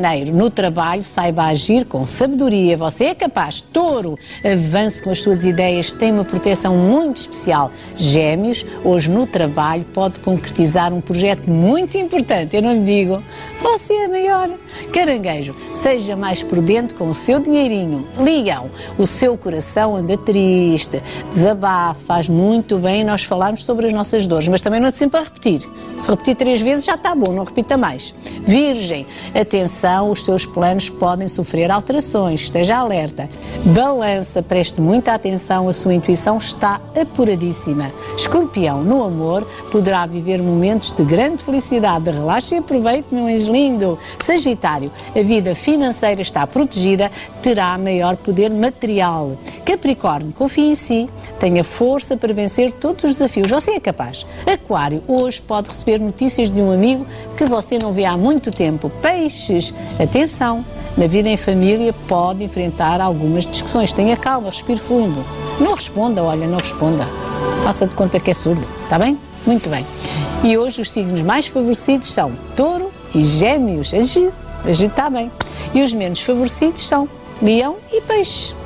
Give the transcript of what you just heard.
janeiro, no trabalho, saiba agir com sabedoria. Você é capaz. Touro, avance com as suas ideias, tem uma proteção muito especial. Gêmeos, hoje no trabalho pode concretizar um projeto muito importante. Eu não lhe digo, você é maior. Caranguejo, seja mais prudente com o seu dinheirinho. Leão, o seu coração anda triste, desabafa, faz muito bem nós falarmos sobre as nossas dores, mas também não é sempre a repetir. Se repetir 3 vezes já está bom, não repita mais. Virgem, atenção, os seus planos podem sofrer alterações, esteja alerta. Balança, preste muita atenção, a sua intuição está apuradíssima. Escorpião, no amor, poderá viver momentos de grande felicidade. Relaxe e aproveite, meu anjo lindo. Sagitário, a vida financeira está protegida, terá maior poder material. Capricórnio, confie em si, tenha força para vencer todos os desafios, você é capaz. Aquário, hoje pode receber notícias de um amigo que você não vê há muito tempo. Peixes, atenção, na vida em família pode enfrentar algumas discussões, tenha calma, respire fundo. Não responda, olha, não responda. Faça de conta que é surdo, está bem? Muito bem. E hoje os signos mais favorecidos são Touro e Gêmeos. Agir está bem. E os menos favorecidos são Leão e Peixe.